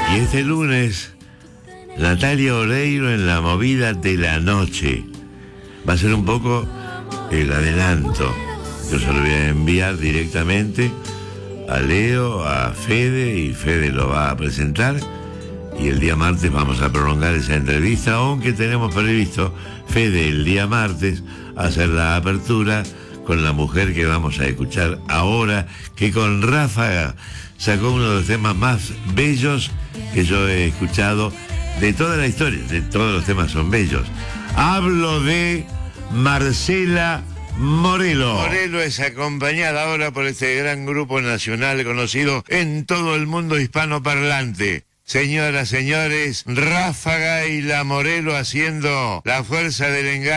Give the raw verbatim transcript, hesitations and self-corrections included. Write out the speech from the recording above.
Y este lunes, Natalia Oreiro en la movida de la noche. Va a ser un poco el adelanto. Yo se lo voy a enviar directamente a Leo, a Fede, y Fede lo va a presentar. Y el día martes vamos a prolongar esa entrevista, aunque tenemos previsto, Fede, el día martes, hacer la apertura con la mujer que vamos a escuchar ahora, que con Ráfaga sacó uno de los temas más bellos que yo he escuchado de toda la historia. De todos los temas son bellos. Hablo de Marcela Morelo. Morelo es acompañada ahora por este gran grupo nacional conocido en todo el mundo hispanoparlante. Señoras, señores, Ráfaga y la Morelo haciendo la fuerza del engaño.